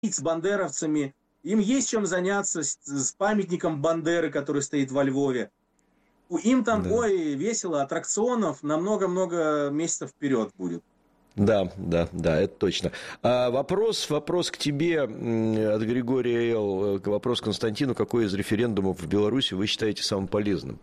с бандеровцами. Им есть чем заняться с памятником Бандеры, который стоит во Львове. Им там, Да. ой, весело, аттракционов на много-много месяцев вперед будет. Да, да, да, это точно. Вопрос к тебе от Григория Л. Вопрос к Константину. Какой из референдумов в Беларуси вы считаете самым полезным?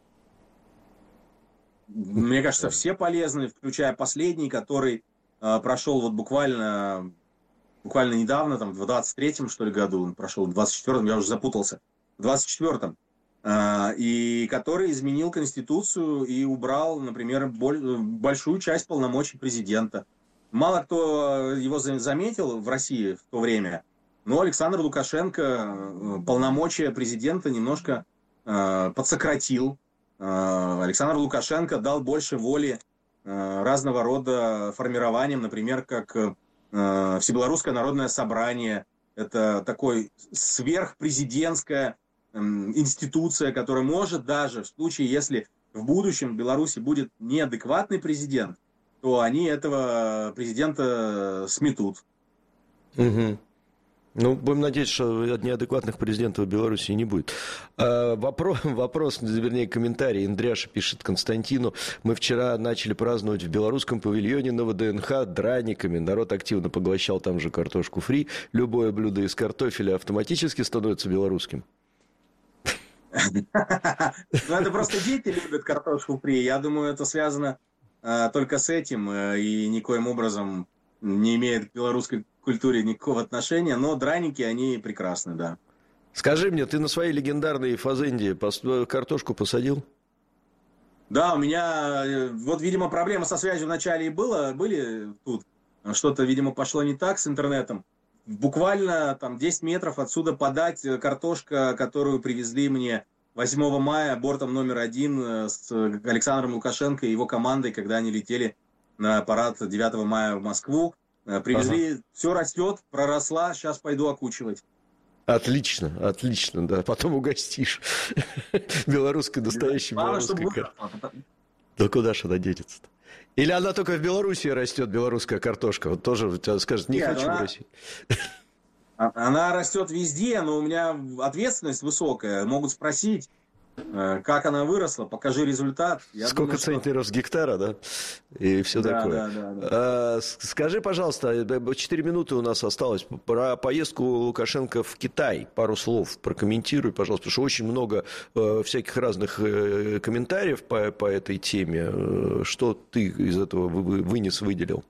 Мне кажется, все полезны, включая последний, который прошел вот буквально недавно, там, в 23-м, что ли, году, он прошел в 24-м, я уже запутался, в 24-м, и который изменил Конституцию и убрал, например, большую часть полномочий президента. Мало кто его заметил в России в то время, но Александр Лукашенко полномочия президента немножко подсократил. Александр Лукашенко дал больше воли разного рода формированиям, например, как Всебелорусское народное собрание. Это такой сверхпрезидентская институция, которая может даже в случае, если в будущем в Беларуси будет неадекватный президент, то они этого президента сметут. Угу. Ну, будем надеяться, что от неадекватных президентов в Беларуси не будет. Вернее, комментарий. Индряша пишет Константину. Мы вчера начали праздновать в белорусском павильоне на ВДНХ драниками. Народ активно поглощал там же картошку фри. Любое блюдо из картофеля автоматически становится белорусским. Ну, это просто дети любят картошку фри. Я думаю, это связано только с этим и никоим образом не имеет к белорусской культуре никакого отношения. Но драники, они прекрасны, да. Скажи мне, ты на своей легендарной фазенде картошку посадил? Да, у меня, вот, видимо, проблема со связью вначале и были тут. Что-то, видимо, пошло не так с интернетом. Буквально там 10 метров отсюда подать картошка, которую привезли мне 8 мая бортом номер 1 с Александром Лукашенко и его командой, когда они летели на парад 9 мая в Москву. Привезли, Ага. все растет, проросла, сейчас пойду окучивать. Отлично, отлично, да. Потом угостишь. Белорусской, настоящей Главное, чтобы белорусской картошкой. выросло. Да куда же она денется-то? Или она только в Беларуси растет, белорусская картошка? Вот тоже скажет, не Нет, хочу в России. она растет везде, но у меня ответственность высокая. Могут спросить, как она выросла, покажи результат. Я Сколько думаю, что... центнеров с гектара, да? И все Да, такое. да, да, да. Скажи, пожалуйста, 4 минуты у нас осталось. Про поездку Лукашенко в Китай. Пару слов прокомментируй, пожалуйста. Потому что очень много всяких разных комментариев по этой теме. Что ты из этого выделил?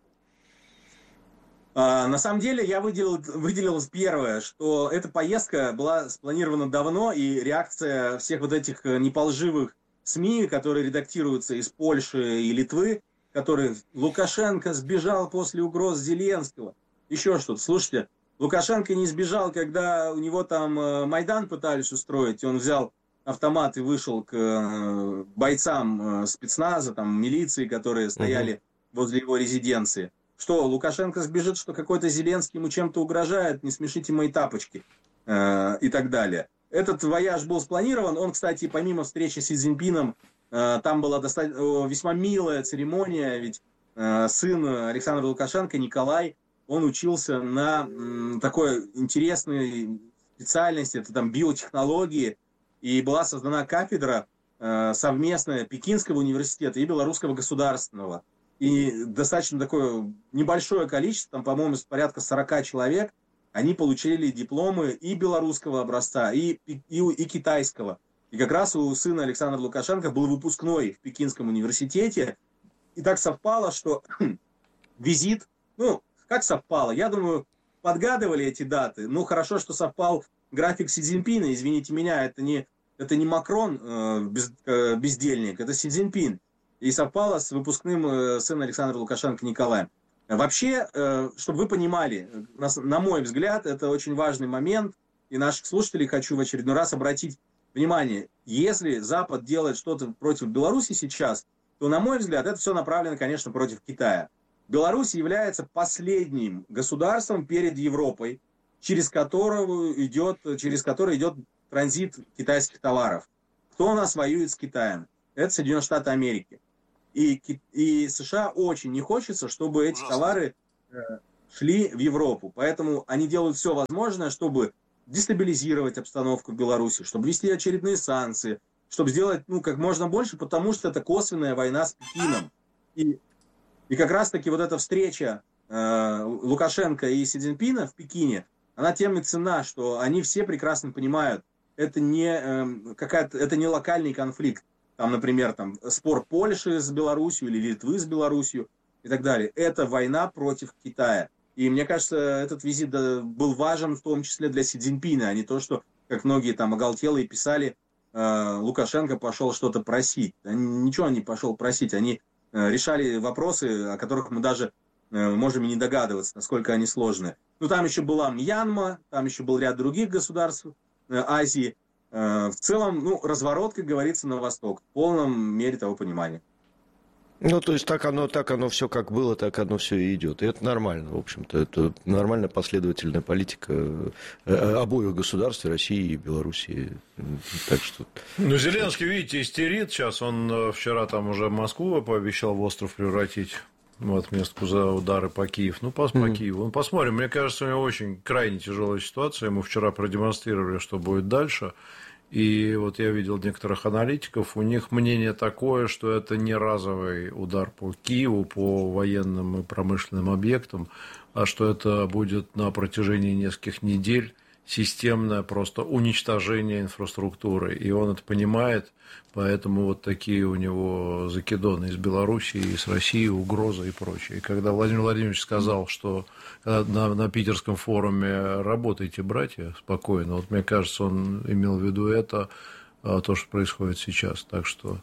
На самом деле я выделил первое, что эта поездка была спланирована давно, и реакция всех вот этих неполживых СМИ, которые редактируются из Польши и Литвы, которые Лукашенко сбежал после угроз Зеленского, еще что-то. Слушайте, Лукашенко не сбежал, когда у него там Майдан пытались устроить, и он взял автомат и вышел к бойцам спецназа, там, милиции, которые стояли возле его резиденции. Что, Лукашенко сбежит, что какой-то Зеленский ему чем-то угрожает, не смешите мои тапочки, и так далее. Этот вояж был спланирован. Он, кстати, помимо встречи с Си Цзиньпином, там была весьма милая церемония, ведь сын Александра Лукашенко, Николай, он учился на такой интересной специальности, это там биотехнологии, и была создана кафедра совместная Пекинского университета и Белорусского государственного. И достаточно такое небольшое количество, там, по-моему, порядка 40 человек, они получили дипломы и белорусского образца, и китайского. И как раз у сына Александра Лукашенко был выпускной в Пекинском университете. И так совпало, что визит, как совпало? Я думаю, подгадывали эти даты. Ну, хорошо, что совпал график Си Цзиньпина. Извините меня, это не Макрон бездельник, это Си Цзиньпин. И совпало с выпускным сына Александра Лукашенко Николаем. Вообще, чтобы вы понимали, на мой взгляд, это очень важный момент, и наших слушателей хочу в очередной раз обратить внимание. Если Запад делает что-то против Беларуси сейчас, то, на мой взгляд, это все направлено, конечно, против Китая. Беларусь является последним государством перед Европой, через которое идет транзит китайских товаров. Кто у нас воюет с Китаем? Это Соединенные Штаты Америки. И США очень не хочется, чтобы эти товары шли в Европу. Поэтому они делают все возможное, чтобы дестабилизировать обстановку в Беларуси, чтобы ввести очередные санкции, чтобы сделать как можно больше, потому что это косвенная война с Пекином. И как раз-таки вот эта встреча Лукашенко и Си Цзиньпина в Пекине, она тем и ценна, что они все прекрасно понимают, это не локальный конфликт. Там, например, спор Польши с Беларусью или Литвы с Беларусью и так далее. Это война против Китая. И мне кажется, этот визит был важен в том числе для Си Цзиньпина, а не то, что, как многие оголтелые писали, Лукашенко пошел что-то просить. Ничего он не пошел просить. Они решали вопросы, о которых мы даже можем и не догадываться, насколько они сложные. Там еще была Мьянма, там еще был ряд других государств Азии. В целом, разворот, как говорится, на восток, в полном мере того понимания. То есть так оно все как было, так оно все и идет. И это нормально, в общем-то. Это нормальная последовательная политика обоих государств, России и Белоруссии. Так что... Зеленский, видите, истерит сейчас. Он вчера уже Москву пообещал в остров превратить. В отместку за удары по Киеву. По Киеву. Посмотрим. Мне кажется, у него очень крайне тяжелая ситуация. Ему вчера продемонстрировали, что будет дальше. И я видел некоторых аналитиков, у них мнение такое, что это не разовый удар по Киеву, по военным и промышленным объектам, а что это будет на протяжении нескольких недель системное просто уничтожение инфраструктуры. И он это понимает, поэтому такие у него закидоны из Белоруссии, из России, угрозы и прочее. И когда Владимир Владимирович сказал, что на питерском форуме работайте, братья, спокойно, мне кажется, он имел в виду это, то, что происходит сейчас. Так что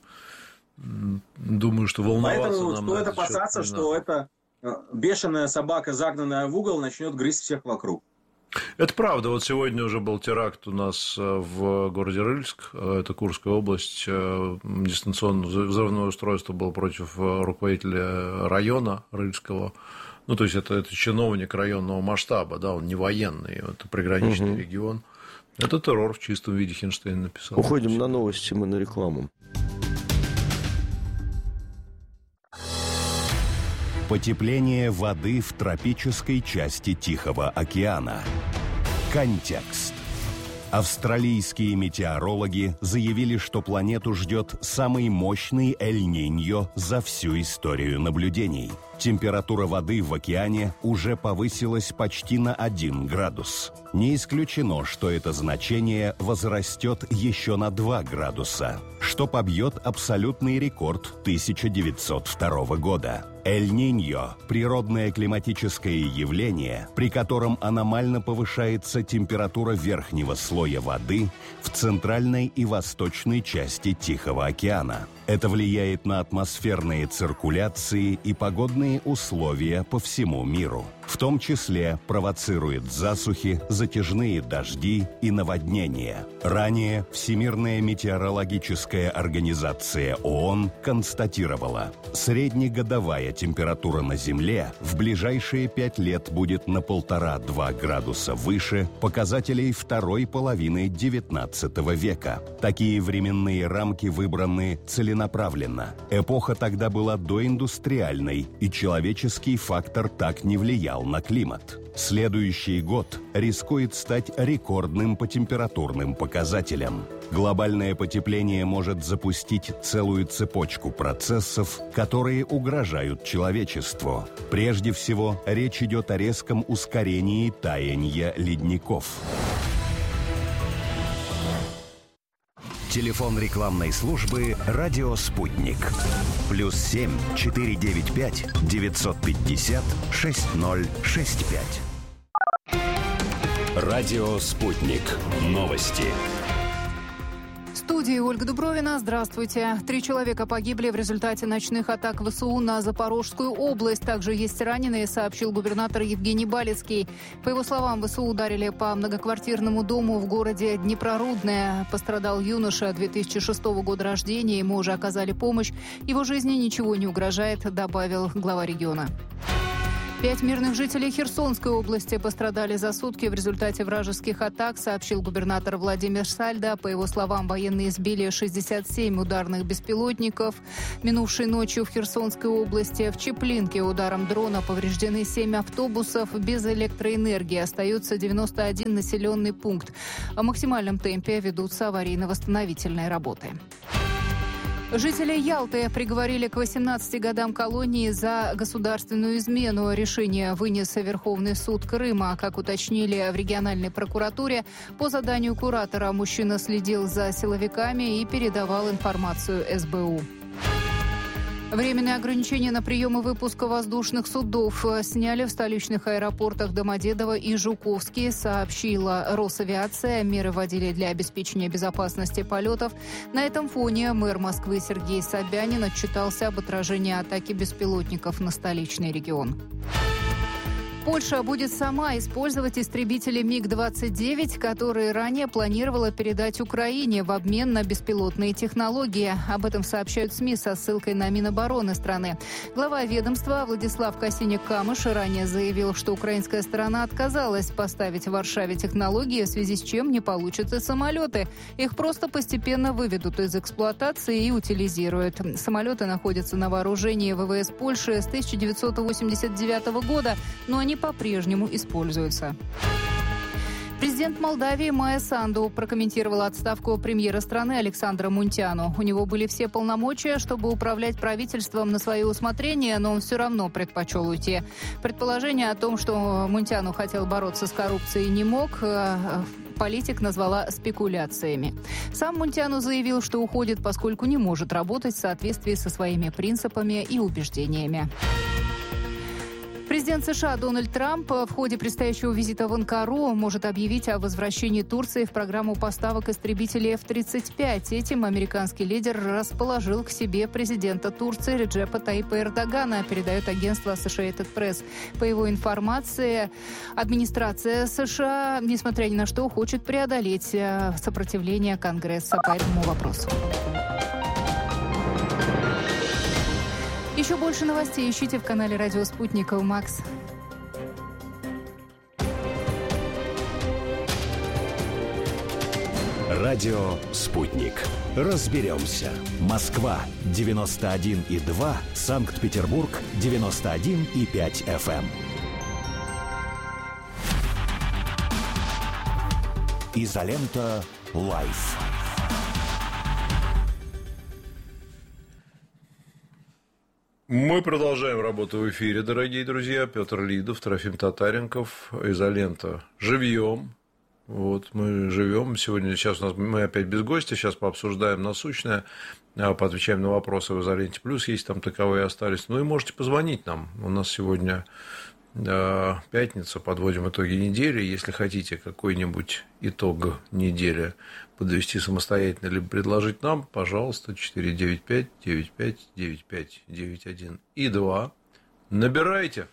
думаю, что волноваться поэтому нам... Поэтому стоит опасаться, что эта бешеная собака, загнанная в угол, начнет грызть всех вокруг. Это правда. Сегодня уже был теракт у нас в городе Рыльск, это Курская область, дистанционное взрывное устройство было против руководителя района Рыльского. То есть это чиновник районного масштаба, он не военный, это приграничный регион. Это террор в чистом виде, Хинштейн написал. Уходим на новости, мы на рекламу. Потепление воды в тропической части Тихого океана. Контекст. Австралийские метеорологи заявили, что планету ждет самый мощный Эль-Ниньо за всю историю наблюдений. Температура воды в океане уже повысилась почти на 1 градус. Не исключено, что это значение возрастет еще на 2 градуса, что побьет абсолютный рекорд 1902 года. Эль-Ниньо – природное климатическое явление, при котором аномально повышается температура верхнего слоя воды в центральной и восточной части Тихого океана. Это влияет на атмосферные циркуляции и погодные условия по всему миру. В том числе провоцирует засухи, затяжные дожди и наводнения. Ранее Всемирная метеорологическая организация ООН констатировала, среднегодовая температура на Земле в ближайшие 5 лет будет на 1,5-2 градуса выше показателей второй половины XIX века. Такие временные рамки выбраны целенаправленно. Эпоха тогда была доиндустриальной, и человеческий фактор так не влиял на климат. Следующий год рискует стать рекордным по температурным показателям. Глобальное потепление может запустить целую цепочку процессов, которые угрожают человечеству. Прежде всего, речь идет о резком ускорении таяния ледников. Телефон рекламной службы «Радио Спутник». +7 495 950 6065. Радио Спутник. Новости. В студии Ольга Дубровина. Здравствуйте. 3 человека погибли в результате ночных атак ВСУ на Запорожскую область. Также есть раненые, сообщил губернатор Евгений Балицкий. По его словам, ВСУ ударили по многоквартирному дому в городе Днепрорудное. Пострадал юноша 2006 года рождения. Ему уже оказали помощь. Его жизни ничего не угрожает, добавил глава региона. 5 мирных жителей Херсонской области пострадали за сутки в результате вражеских атак, сообщил губернатор Владимир Сальдо. По его словам, военные сбили 67 ударных беспилотников. Минувшей ночью в Херсонской области в Чеплинке ударом дрона повреждены 7 автобусов. Без электроэнергии остается 91 населенный пункт. В максимальном темпе ведутся аварийно-восстановительные работы. Жители Ялты приговорили к 18 годам колонии за государственную измену. Решение вынес Верховный суд Крыма. Как уточнили в региональной прокуратуре, по заданию куратора мужчина следил за силовиками и передавал информацию СБУ. Временные ограничения на прием и выпуск воздушных судов сняли в столичных аэропортах Домодедово и Жуковский, сообщила Росавиация. Меры вводили для обеспечения безопасности полетов. На этом фоне мэр Москвы Сергей Собянин отчитался об отражении атаки беспилотников на столичный регион. Польша будет сама использовать истребители МиГ-29, которые ранее планировала передать Украине в обмен на беспилотные технологии. Об этом сообщают СМИ со ссылкой на Минобороны страны. Глава ведомства Владислав Косиняк-Камыш ранее заявил, что украинская сторона отказалась поставить в Варшаве технологии, в связи с чем не получатся самолеты. Их просто постепенно выведут из эксплуатации и утилизируют. Самолеты находятся на вооружении ВВС Польши с 1989 года, но они по-прежнему используются. Президент Молдавии Майя Санду прокомментировала отставку премьера страны Александра Мунтяну. У него были все полномочия, чтобы управлять правительством на свое усмотрение, но он все равно предпочел уйти. Предположение о том, что Мунтяну хотел бороться с коррупцией, не мог, политик назвала спекуляциями. Сам Мунтяну заявил, что уходит, поскольку не может работать в соответствии со своими принципами и убеждениями. Президент США Дональд Трамп в ходе предстоящего визита в Анкару может объявить о возвращении Турции в программу поставок истребителей F-35. Этим американский лидер расположил к себе президента Турции Реджепа Таипа Эрдогана, передает агентство Associated Press. По его информации, администрация США, несмотря ни на что, хочет преодолеть сопротивление Конгресса по этому вопросу. Еще больше новостей ищите в канале «Радио Спутник» Макс. Радио «Спутник». Разберемся. Москва 91,2, Санкт-Петербург 91,5 FM. Изолента Лайф. Мы продолжаем работу в эфире, дорогие друзья. Петр Лидов, Трофим Татаренков, Изолента. Живьем. Вот, мы живем. Сегодня, сейчас у нас, мы опять без гостя, сейчас пообсуждаем насущное, поотвечаем на вопросы в Изоленте Плюс, если там таковые остались. Ну и можете позвонить нам. У нас сегодня пятница, подводим итоги недели. Если хотите какой-нибудь итог недели подвести самостоятельно, либо предложить нам, пожалуйста, 495-95-95-91 и 2. Набирайте.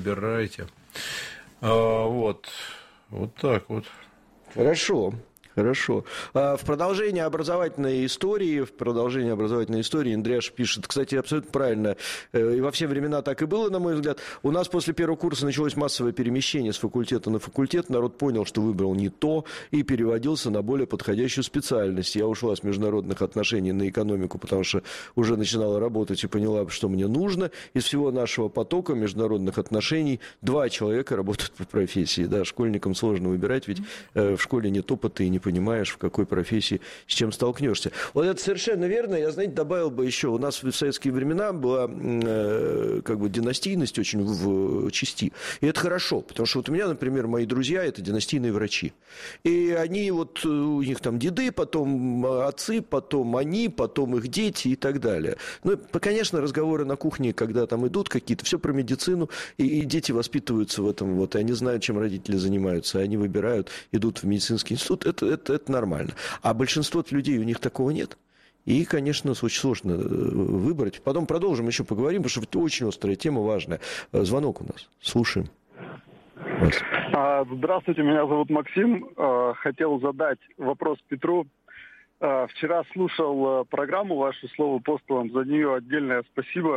Вот так вот. Хорошо. В продолжении образовательной истории, Индряш пишет, кстати, абсолютно правильно, и во все времена так и было, на мой взгляд. У нас после первого курса началось массовое перемещение с факультета на факультет. Народ понял, что выбрал не то, и переводился на более подходящую специальность. Я ушла с международных отношений на экономику, потому что уже начинала работать и поняла, что мне нужно. Из всего нашего потока международных отношений 2 человека работают по профессии. Да, школьникам сложно выбирать, ведь в школе нет опыта и не понимаешь, в какой профессии с чем столкнешься. Вот это совершенно верно. Я, знаете, добавил бы еще, у нас в советские времена была династийность очень в части. И это хорошо, потому что вот у меня, например, мои друзья – это династийные врачи. И они вот, у них там деды, потом отцы, потом они, потом их дети и так далее. Ну, конечно, разговоры на кухне, когда там идут какие-то, все про медицину, и дети воспитываются в этом, вот, и они знают, чем родители занимаются, они выбирают, идут в медицинский институт. Это нормально. А большинство людей, у них такого нет. И, конечно, очень сложно выбрать. Потом продолжим, еще поговорим, потому что это очень острая тема, важная. Звонок у нас. Слушаем вас. Здравствуйте, меня зовут Максим. Хотел задать вопрос Петру. Вчера слушал программу вашу «Слово постулам». За нее отдельное спасибо.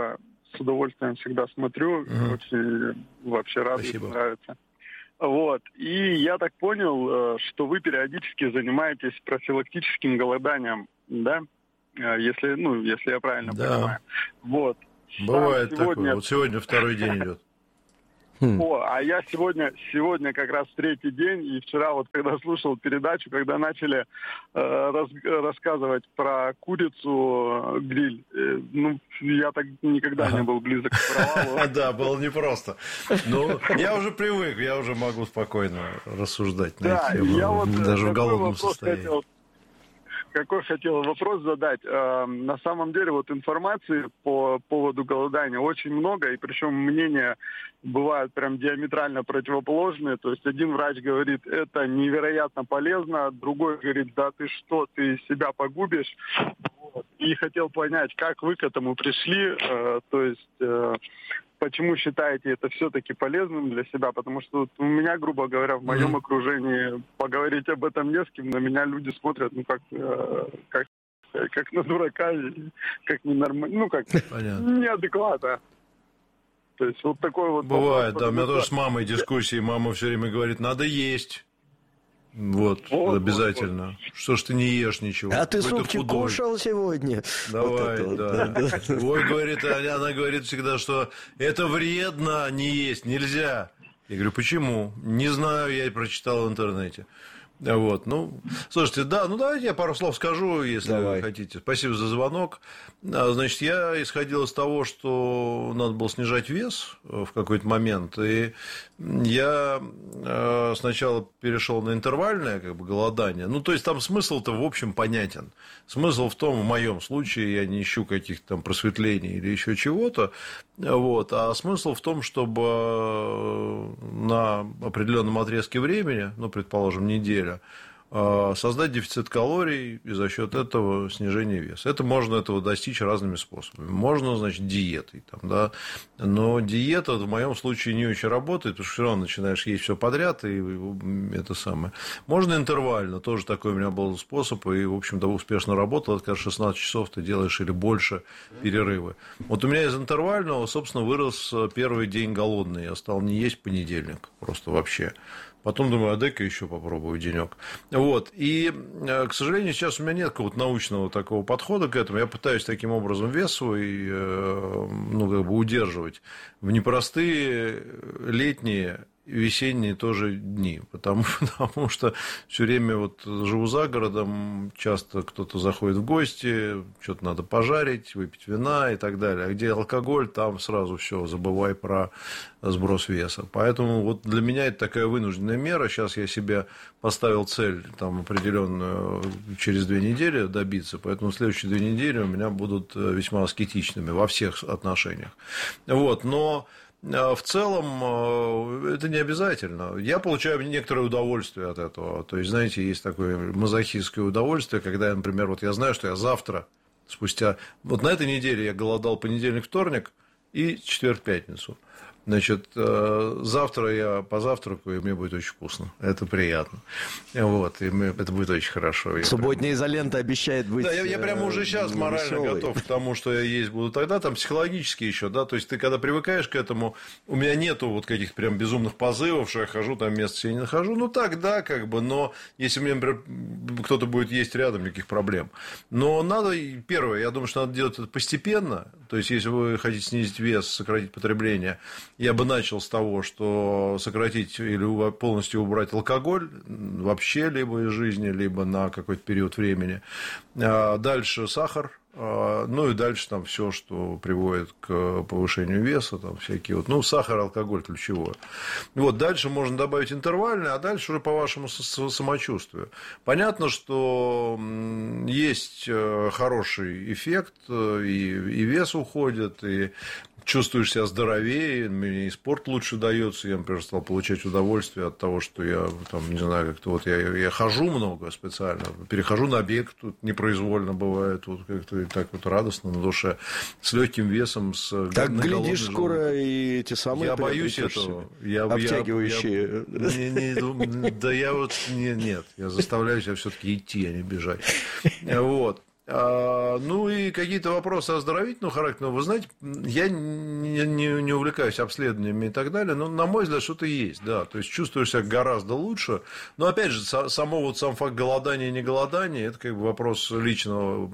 с удовольствием всегда смотрю. Очень вообще рад, нравится. Вот. И я так понял, что вы периодически занимаетесь профилактическим голоданием, да? Если я правильно понимаю. Вот. Бывает такое. Вот сегодня второй день идет. А я сегодня как раз третий день, и вчера вот когда слушал передачу, когда начали рассказывать про курицу гриль, я так никогда не был близок к провалу. Да, было непросто. Но я уже привык, я уже могу спокойно рассуждать на эту тему, даже в голодном состоянии. Какой хотел вопрос задать. На самом деле вот информации по поводу голодания очень много, и причем мнения бывают прям диаметрально противоположные. То есть один врач говорит, это невероятно полезно, другой говорит, да ты что, ты себя погубишь. Вот. И хотел понять, как вы к этому пришли, то есть... Почему считаете это все-таки полезным для себя? Потому что вот у меня, грубо говоря, в моем окружении поговорить об этом не с кем, на меня люди смотрят, как на дурака, как ненормально, неадекватно. То есть вот такой вот... Бывает, да, у меня тоже с мамой дискуссии, мама все время говорит, надо есть. Вот, обязательно. Вот. Что ж ты не ешь ничего? А ты супчик кушал сегодня? Давай, вот да. Ой, говорит, она говорит всегда, что это вредно не есть, нельзя. Я говорю, почему? Не знаю, я прочитал в интернете. Вот, слушайте, да, давайте я пару слов скажу, если вы хотите. Спасибо за звонок. Значит, я исходил из того, что надо было снижать вес в какой-то момент, и я сначала перешел на интервальное голодание. То есть там смысл-то в общем понятен. Смысл в том, в моем случае, я не ищу каких-то там просветлений или еще чего-то, а смысл в том, чтобы на определенном отрезке времени, предположим, неделя, создать дефицит калорий и за счет этого снижение веса. Можно этого достичь разными способами. Можно, значит, диетой. Но диета в моем случае не очень работает, потому что все равно начинаешь есть все подряд, и это самое. Можно интервально, тоже такой у меня был способ, и, в общем-то, успешно работал. Это, когда 16 часов ты делаешь или больше перерывы. Вот у меня из интервального, собственно, вырос первый день голодный. Я стал не есть в понедельник, просто вообще. Потом думаю, а дай-ка еще попробую денек. И, к сожалению, сейчас у меня нет какого-то научного такого подхода к этому. Я пытаюсь таким образом вес свой удерживать в непростые летние, весенние тоже дни, потому что все время живу за городом, часто кто-то заходит в гости, что-то надо пожарить, выпить вина и так далее. А где алкоголь, там сразу все, забывай про сброс веса. Поэтому для меня это такая вынужденная мера. Сейчас я себе поставил цель определенную через 2 недели добиться, поэтому следующие 2 недели у меня будут весьма аскетичными во всех отношениях. Но в целом это не обязательно. Я получаю некоторое удовольствие от этого. То есть, знаете, есть такое мазохистское удовольствие, когда, например, я знаю, что я завтра, спустя... на этой неделе я голодал понедельник, вторник и четверг-пятницу. Значит, завтра я позавтракаю, и мне будет очень вкусно. Это приятно. И это будет очень хорошо. Субботняя изолента обещает быть. Да, я прямо уже сейчас морально готов к тому, что я есть буду тогда. Там психологически еще, да. То есть ты когда привыкаешь к этому, у меня нету каких-то прям безумных позывов, что я хожу, там места себе не нахожу. Так, да, но если мне, например, кто-то будет есть рядом, никаких проблем. Но надо, первое, я думаю, что надо делать это постепенно. То есть, если вы хотите снизить вес, сократить потребление, я бы начал с того, что сократить или полностью убрать алкоголь вообще либо из жизни, либо на какой-то период времени. Дальше сахар. И дальше там все, что приводит к повышению веса, там всякие сахар, алкоголь ключевое. Дальше можно добавить интервальное, а дальше уже по вашему самочувствию. Понятно, что есть хороший эффект, и вес уходит, и чувствуешь себя здоровее, мне и спорт лучше дается. Я, например, стал получать удовольствие от того, что я, не знаю, как-то я хожу много специально, перехожу на бег, тут непроизвольно бывает, как-то так радостно на душе, с легким весом, так, глядишь, скоро и эти самые... Я боюсь этого. Обтягивающие. Да я нет, я заставляю себя все-таки идти, а не бежать. Ну и какие-то вопросы оздоровительного характера. Вы знаете, я не увлекаюсь обследованиями и так далее, но, на мой взгляд, что-то есть, да. То есть чувствуешь себя гораздо лучше. Но опять же, сам факт голодания и неголодания, это как бы вопрос личных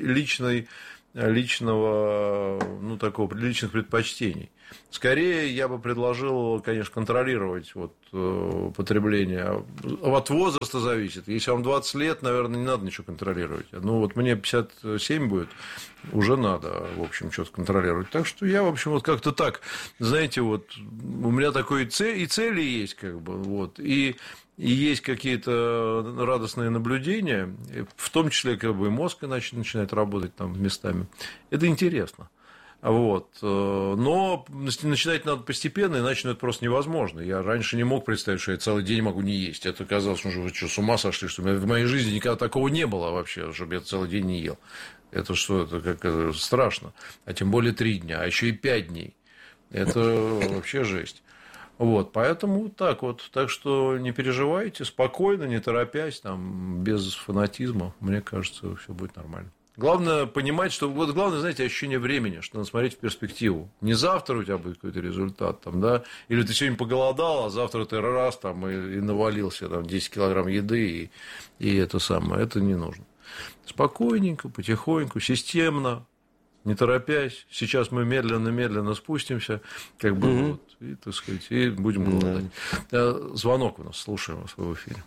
предпочтений. Скорее, я бы предложил, конечно, контролировать потребление. От возраста зависит. Если вам 20 лет, наверное, не надо ничего контролировать. Ну, вот мне 57 будет, уже надо, в общем, что-то контролировать. Так что я, в общем, вот как-то так, знаете, вот у меня такой и цели есть, как бы, вот, и есть какие-то радостные наблюдения, в том числе, как бы, и мозг начинает работать там местами. Это интересно. Вот. Но начинать надо постепенно, иначе это просто невозможно. Я раньше не мог представить, что я целый день могу не есть. Это казалось, что вы что, с ума сошли, что в моей жизни никогда такого не было вообще, чтобы я целый день не ел. Это что, это как страшно. А тем более 3 дня, а еще и 5 дней. Это вообще жесть. Вот, поэтому так вот. Так что не переживайте, спокойно, не торопясь, там, без фанатизма. Мне кажется, все будет нормально. Главное понимать, что вот главное, знаете, ощущение времени, что надо смотреть в перспективу. Не завтра у тебя будет какой-то результат, там, да, или ты сегодня поголодал, а завтра ты раз там, и навалился там, 10 килограмм еды, и это самое. Это не нужно. Спокойненько, потихоньку, системно, не торопясь. Сейчас мы медленно спустимся, как бы, вот, и, так сказать, и будем голодать. Звонок у нас, слушаем вас в эфире.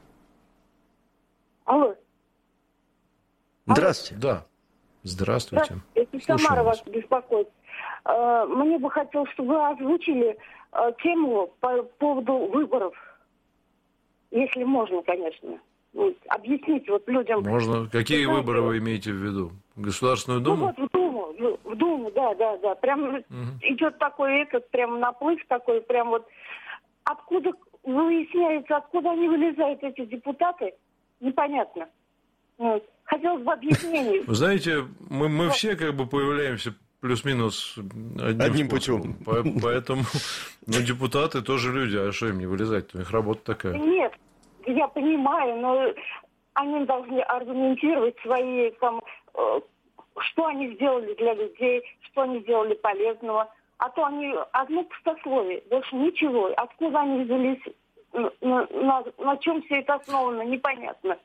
Алло. Здравствуйте. Да. Здравствуйте. Это Самара вас беспокоит. Мне бы хотелось, чтобы вы озвучили тему по поводу выборов. Если можно, конечно. Объяснить вот людям. Можно. Какие выборы вы имеете в виду? Государственную Думу? Ну вот в Думу, да. Прям идет такой прям наплыв такой, прям вот. Откуда выясняется, откуда они вылезают, эти депутаты, непонятно. Хотелось бы объяснений. Вы знаете, мы все как бы появляемся плюс-минус одним путем. Поэтому депутаты тоже люди, а что им не вылезать? У них работа такая. Нет, я понимаю, но они должны аргументировать свои, там, что они сделали для людей, что они сделали полезного. А то они одно пустословие, больше ничего. Откуда они взялись, на чем все это основано, непонятно.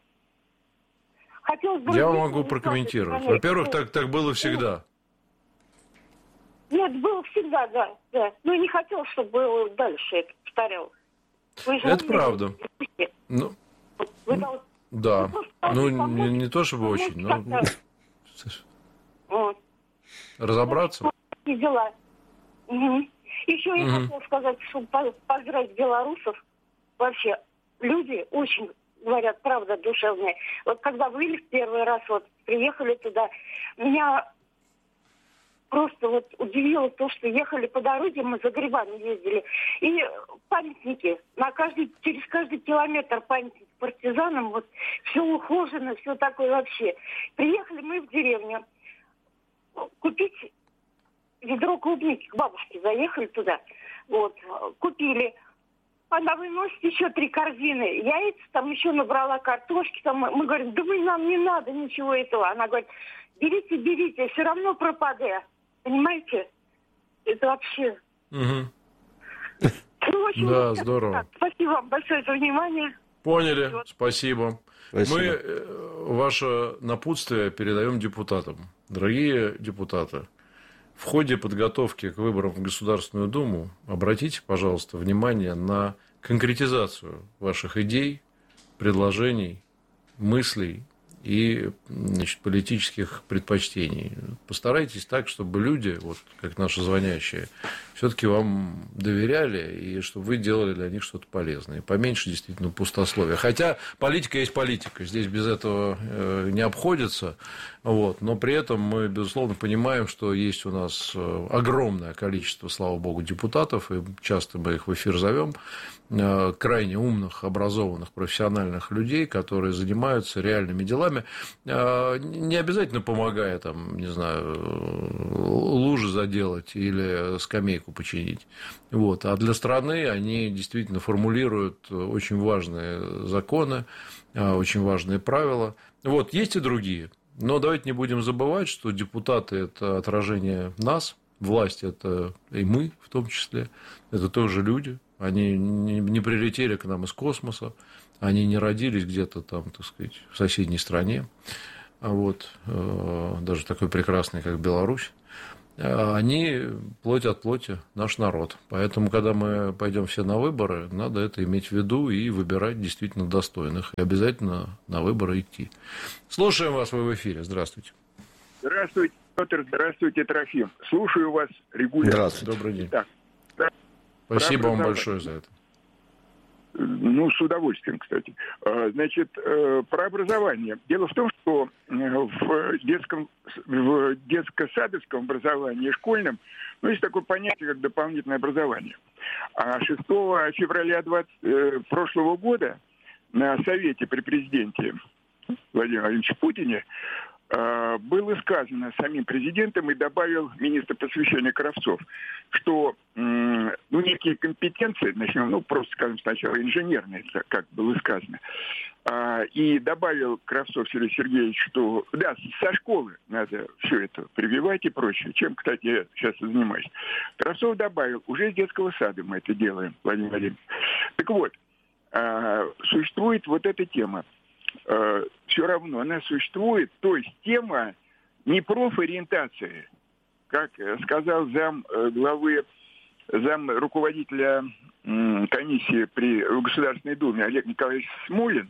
Я могу прокомментировать. Во-первых, так было всегда. Нет, было всегда, да. Но не хотел, чтобы было дальше это повторялось. Это правда. Ну, да. Ну, не то, чтобы очень, но... Разобраться? Дела. Еще я хотела сказать, чтобы поздравить белорусов. Вообще, люди очень... говорят, правда душевная. Вот когда вы в первый раз вот приехали туда, меня просто вот удивило то, что ехали по дороге, мы за грибами ездили, и памятники, через каждый километр памятник партизанам, вот все ухожено, все такое вообще. Приехали мы в деревню купить ведро клубники, к бабушке заехали туда, вот, купили. Она выносит еще 3 корзины яиц, там еще набрала картошки. Там, мы говорим, да нам не надо ничего этого. Она говорит, берите, все равно пропадает. Понимаете? Это вообще... Да, здорово. Спасибо вам большое за внимание. Поняли, спасибо. Мы ваше напутствие передаем депутатам. Дорогие депутаты, в ходе подготовки к выборам в Государственную Думу обратите, пожалуйста, внимание на конкретизацию ваших идей, предложений, мыслей и, значит, политических предпочтений. Постарайтесь так, чтобы люди, вот как наши звонящие, все-таки вам доверяли, и чтобы вы делали для них что-то полезное. Поменьше действительно пустословия. Хотя политика есть политика, здесь без этого не обходится. Вот. Но при этом мы, безусловно, понимаем, что есть у нас огромное количество, слава богу, депутатов, и часто мы их в эфир зовем, крайне умных, образованных, профессиональных людей, которые занимаются реальными делами, не обязательно помогая, там, не знаю, лужи заделать или скамейку починить. Вот. А для страны они действительно формулируют очень важные законы, очень важные правила. Вот. Есть и другие. Но давайте не будем забывать, что депутаты – это отражение нас, власть – это и мы в том числе, это тоже люди. Они не прилетели к нам из космоса, они не родились где-то там, так сказать, в соседней стране, даже такой прекрасной, как Беларусь. Они плоть от плоти, наш народ. Поэтому, когда мы пойдем все на выборы, надо это иметь в виду и выбирать действительно достойных. И обязательно на выборы идти. Слушаем вас, вы в эфире. Здравствуйте. Здравствуйте, Петр. Здравствуйте, Трофим. Слушаю вас регулярно. Здравствуйте. Добрый день. Так, Спасибо вам большое за это. С удовольствием, кстати. Значит, про образование. Дело в том, что в детско-садовском образовании и школьном есть такое понятие, как дополнительное образование. А 6 февраля прошлого года на Совете при президенте Владимире Владимировиче Путине было сказано самим президентом и добавил министр просвещения Кравцов, что некие компетенции, начнем, просто скажем сначала инженерные, как было сказано, и добавил Кравцов Сергей Сергеевич, что да, со школы надо все это прививать и прочее, чем, кстати, я сейчас и занимаюсь. Кравцов добавил, уже с детского сада мы это делаем, Владимир Владимирович. Так вот, существует вот эта тема. Все равно она существует, то есть тема не профориентации, как сказал зам руководителя комиссии при Государственной Думе Олег Николаевич Смолин,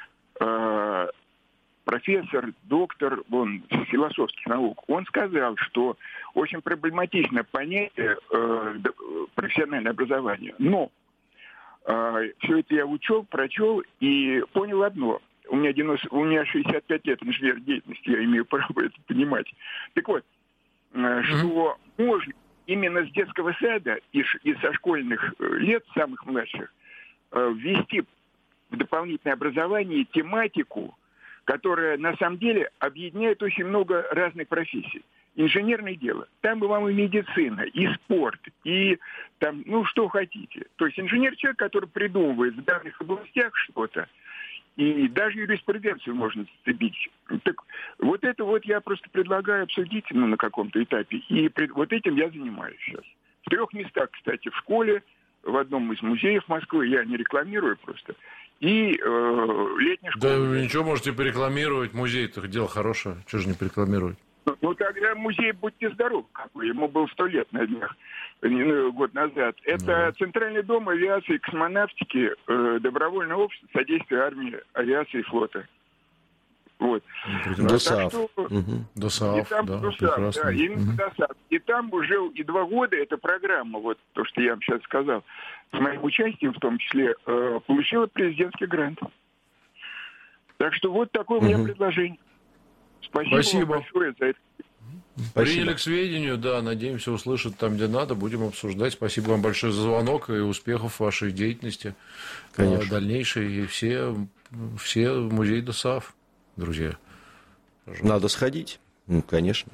профессор, доктор философских наук, он сказал, что очень проблематично понятие профессиональное образование, но все это я учел, прочел и понял одно. У меня 65 лет инженер деятельности, я имею право это понимать. Так вот, что можно именно с детского сада и со школьных лет, самых младших, ввести в дополнительное образование тематику, которая на самом деле объединяет очень много разных профессий. Инженерное дело. Там вам и медицина, и спорт, и там, что хотите. То есть инженер — человек, который придумывает в данных областях что-то, и даже юриспруденцию можно зацепить. Так вот это я просто предлагаю обсудить на каком-то этапе. И вот этим я занимаюсь сейчас. В 3 местах, кстати, в школе, в одном из музеев Москвы, я не рекламирую просто, и летняя школа. Да вы ничего можете порекламировать, музей-то дело хорошее, что же не порекламировать? Тогда музей «Будьте здоровы», ему было 100 лет на днях, год назад. Это Центральный дом авиации и космонавтики, добровольное общество содействия армии, авиации и флота. Вот. ДОСААФ. ДОСААФ, да, именно ДОСААФ. И там уже и 2 года эта программа, то, что я вам сейчас сказал, с моим участием в том числе, получила президентский грант. Так что вот такое у меня предложение. Спасибо. Вам большое за это. Приняли к сведению, да, надеемся услышать там, где надо, будем обсуждать. Спасибо вам большое за звонок и успехов в вашей деятельности. Конечно. Дальнейшей. И все музеи ДОСААФ, друзья. Пожалуйста. Надо сходить, конечно.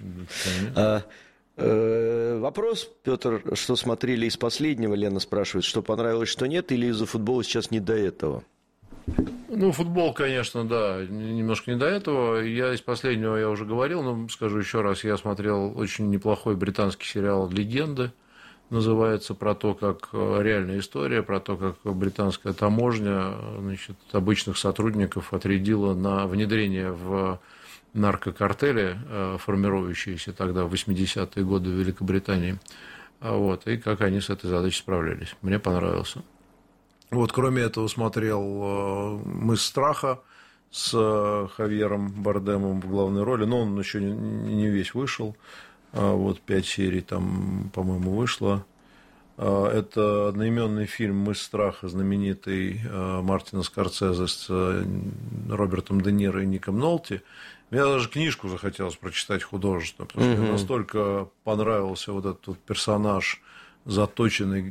Вопрос, Петр, что смотрели из последнего, Лена спрашивает, что понравилось, что нет, или из-за футбола сейчас не до этого? Футбол, конечно, да, немножко не до этого. Я из последнего я уже говорил, но скажу еще раз, я смотрел очень неплохой британский сериал «Легенды», называется, про то, как реальная история, про то, как британская таможня, обычных сотрудников отрядила на внедрение в наркокартели, формирующиеся тогда в 80-е годы в Великобритании, и как они с этой задачей справлялись. Мне понравился. Кроме этого, смотрел «Мыс страха» с Хавьером Бардемом в главной роли, но он еще не весь вышел. 5 серий там, по-моему, вышло. Это одноименный фильм «Мыс страха», знаменитый Мартина Скорсезе с Робертом Де Ниро и Ником Нолти. Мне даже книжку захотелось прочитать художественную, потому что мне настолько понравился этот персонаж, заточенный,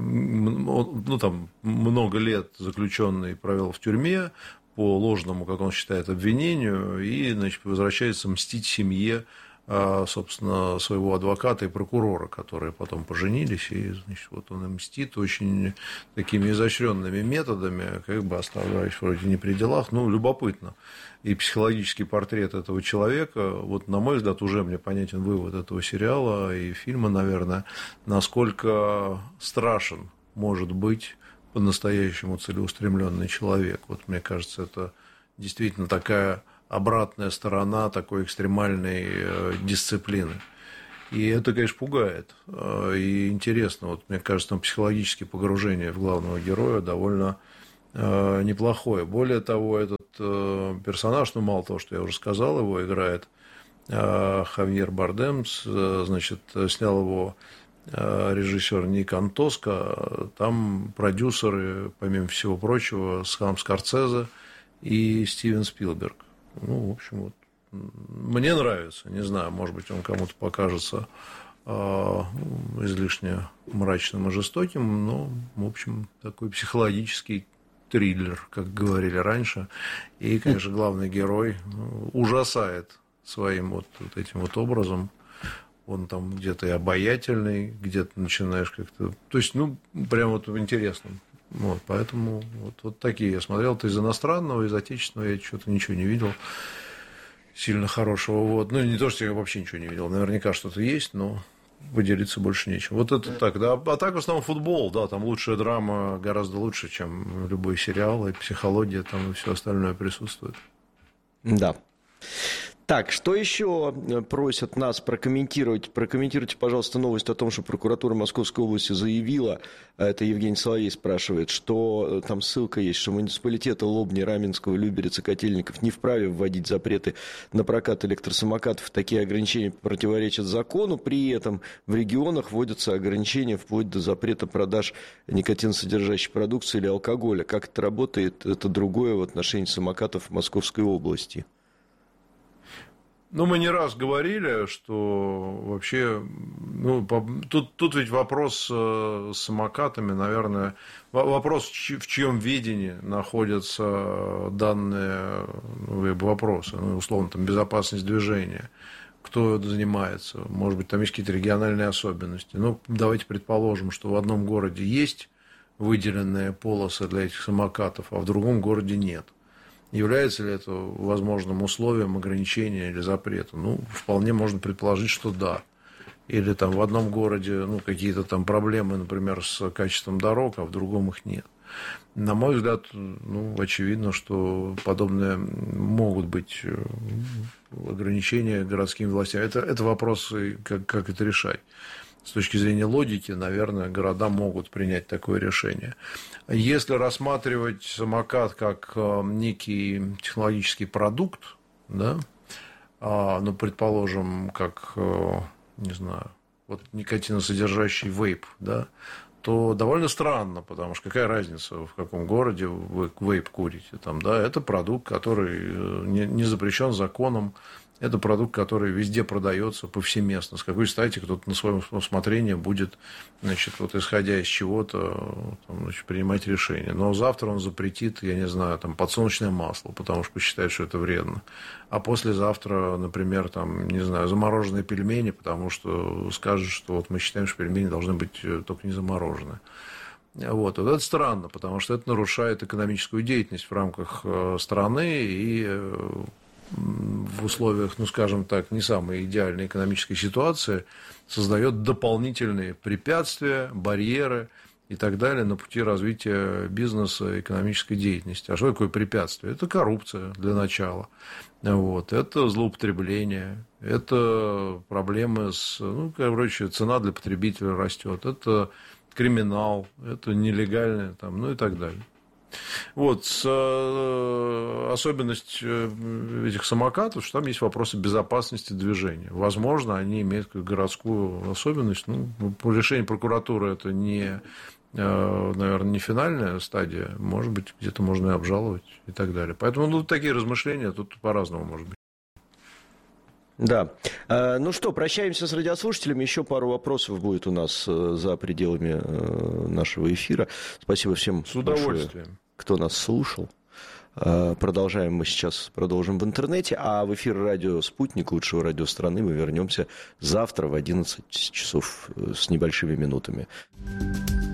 много лет заключенный провел в тюрьме по ложному, как он считает, обвинению, и, возвращается мстить семье собственно, своего адвоката и прокурора, которые потом поженились, и, значит, вот он им мстит очень такими изощренными методами, как бы оставаясь вроде не при делах. Ну, любопытно. И психологический портрет этого человека, вот, на мой взгляд, уже мне понятен вывод этого сериала и фильма, наверное, насколько страшен может быть по-настоящему целеустремленный человек. Вот, мне кажется, это действительно такая обратная сторона такой экстремальной дисциплины. И это, конечно, пугает. И интересно, вот, мне кажется, там психологическое погружение в главного героя довольно неплохое. Более того, этот персонаж, ну, мало того, что я уже сказал, его играет Хавьер Бардем, значит, снял его режиссер Ник Антоско, там продюсеры, помимо всего прочего, Хам Скорсезе и Стивен Спилберг. Ну, в общем, вот, мне нравится, не знаю, может быть, он кому-то покажется излишне мрачным и жестоким, но, в общем, такой психологический триллер, как говорили раньше. И, конечно, главный герой ужасает своим вот этим вот образом. Он там где-то и обаятельный, где-то начинаешь как-то... То есть, ну, прям вот интересно. Вот, поэтому вот такие я смотрел. Это из иностранного, из отечественного я что-то ничего не видел сильно хорошего. Вот. Ну, не то, что я вообще ничего не видел. Наверняка что-то есть, но поделиться больше нечем. Вот это так, да. А так, в основном, футбол, да, там лучшая драма гораздо лучше, чем любой сериал, и психология там, и все остальное присутствует. Да. Так, что еще просят нас прокомментировать? Прокомментируйте, пожалуйста, новость о том, что прокуратура Московской области заявила, это Евгений Соловей спрашивает, что там ссылка есть, что муниципалитеты Лобни, Раменского, Люберец и Котельников не вправе вводить запреты на прокат электросамокатов. Такие ограничения противоречат закону. При этом в регионах вводятся ограничения вплоть до запрета продаж никотиносодержащей продукции или алкоголя. Как это работает, это другое в отношении самокатов в Московской области. Ну, мы не раз говорили, что вообще, ну, тут ведь вопрос с самокатами, наверное, вопрос, в чьем видении находятся данные вопросы, ну, условно, там, безопасность движения, кто занимается, может быть, там есть какие-то региональные особенности. Ну, давайте предположим, что в одном городе есть выделенные полосы для этих самокатов, а в другом городе нет. Является ли это возможным условием ограничения или запрета? Ну, вполне можно предположить, что да. Или там в одном городе, ну, какие-то там проблемы, например, с качеством дорог, а в другом их нет. На мой взгляд, ну, очевидно, что подобные могут быть ограничения городскими властями. Это вопрос, как это решать. С точки зрения логики, наверное, города могут принять такое решение. Если рассматривать самокат как некий технологический продукт, да, ну, предположим, как, не знаю, вот никотиносодержащий вейп, да, то довольно странно, потому что какая разница, в каком городе вы вейп курите, там, да, это продукт, который не запрещен законом. Это продукт, который везде продается повсеместно. С какой стати кто-то на своем усмотрение будет, значит, вот исходя из чего-то, там, значит, принимать решение. Но завтра он запретит, я не знаю, там, подсолнечное масло, потому что посчитает, что это вредно. А послезавтра, например, там, не знаю, замороженные пельмени, потому что скажет, что вот мы считаем, что пельмени должны быть только не замороженные. Вот это странно, потому что это нарушает экономическую деятельность в рамках страны и в условиях, ну, скажем так, не самой идеальной экономической ситуации создает дополнительные препятствия, барьеры и так далее на пути развития бизнеса и экономической деятельности. А что такое препятствие? Это коррупция для начала. Вот. Это злоупотребление, это проблемы с... Ну, короче, цена для потребителя растет, это криминал, это нелегальное, там, ну и так далее. Вот, особенность этих самокатов, что там есть вопросы безопасности движения. Возможно, они имеют городскую особенность. Ну, по решению прокуратуры это не, наверное, не финальная стадия. Может быть, где-то можно и обжаловать и так далее. Поэтому, ну, такие размышления тут по-разному может быть. Да. Ну что, прощаемся с радиослушателями. Еще пару вопросов будет у нас за пределами нашего эфира. Спасибо всем, с удовольствием, большое, кто нас слушал. Продолжаем мы сейчас, продолжим в интернете, а в эфир радио «Спутник», лучшего радио страны, мы вернемся завтра в 11 часов с небольшими минутами.